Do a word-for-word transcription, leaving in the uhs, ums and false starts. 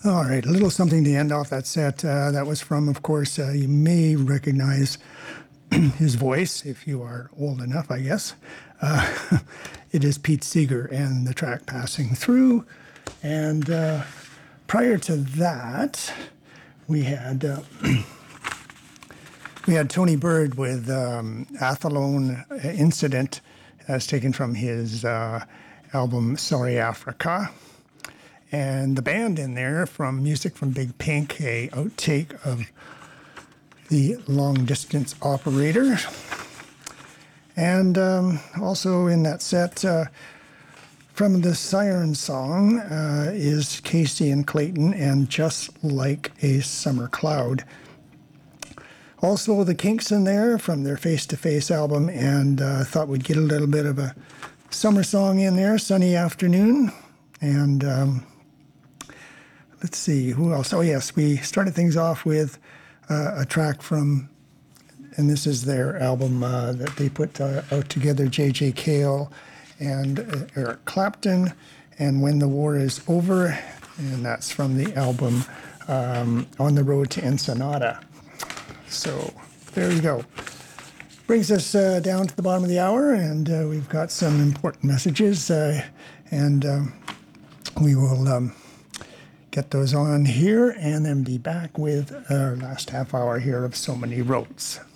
All right, a little something to end off that set. Uh, that was from, of course, uh, you may recognize his voice if you are old enough, I guess. Uh, it is Pete Seeger and the track Passing Through. And uh, prior to that, we had uh, we had Tony Bird with um, Athlone Incident, as taken from his uh, album Sorry Africa. And the band in there from Music from Big Pink, a outtake of the Long Distance Operator. And um, also in that set, uh, from the Siren Song, uh, is Casey and Clayton and Just Like a Summer Cloud. Also the Kinks in there from their Face to Face album, and I uh, thought we'd get a little bit of a summer song in there, Sunny Afternoon. And um, let's see, who else? Oh, yes, we started things off with uh, a track from, and this is their album uh, that they put uh, out together, J J Cale and uh, Eric Clapton, and When the War is Over, and that's from the album um, On the Road to Ensenada. So there you go. Brings us uh, down to the bottom of the hour, and uh, we've got some important messages, uh, and um, we will um, get those on here and then be back with our last half hour here of So Many Roads.